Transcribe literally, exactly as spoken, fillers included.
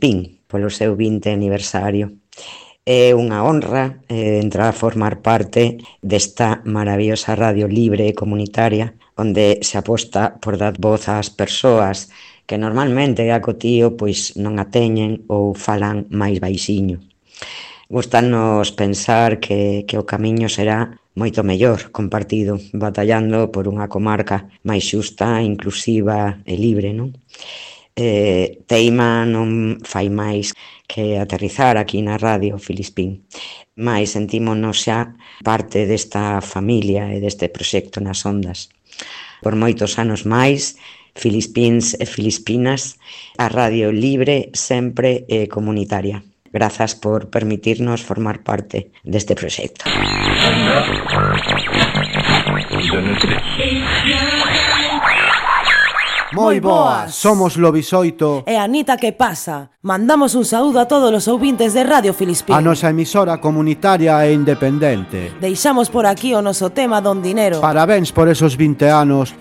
Filispín polo seu vinte aniversario. É unha honra eh, entrar a formar parte desta maravillosa radio libre e comunitaria onde se aposta por dar voz ás persoas que normalmente a cotío pois non a teñen ou falan máis baixiño. Gustanos pensar que, que o camiño será moito mellor compartido, batallando por unha comarca máis xusta, inclusiva e libre, non? Eh, Teima non fai máis que aterrizar aquí na radio Filispín, mais sentímonos xa parte desta familia e deste proxecto nas ondas. Por moitos anos máis, Filispíns e Filispinas, a radio libre sempre é comunitaria. Grazas por permitirnos formar parte deste proxecto. Moi boas, somos Lobisoito e Anita, que pasa? Mandamos un saúdo a todos os ouvintes de Radio Filispín, a nosa emisora comunitaria e independente. Deixamos por aquí o noso tema Don Dinero. Parabéns por esos vinte anos